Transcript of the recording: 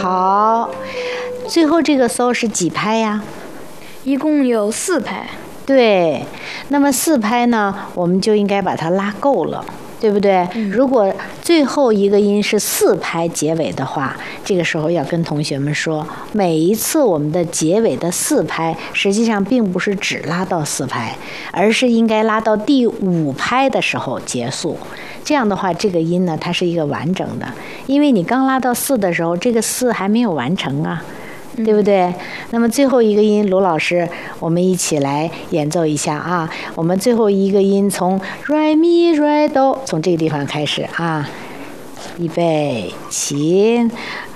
好，最后这个嗦是几拍呀？ 一共有4拍。 对，那么4拍呢，我们就应该把它拉够了，对不对？如果最后一个音是4拍结尾的话，这个时候要跟同学们说，每一次我们的结尾的4拍，实际上并不是只拉到4拍，而是应该拉到第5拍的时候结束。这样的话，这个音呢，它是一个完整的，因为你刚拉到4的时候，这个4还没有完成啊。对不对？那么最后一个音，卢老师，我们一起来演奏一下啊！我们最后一个音从 re mi re do 从这个地方开始啊，预备起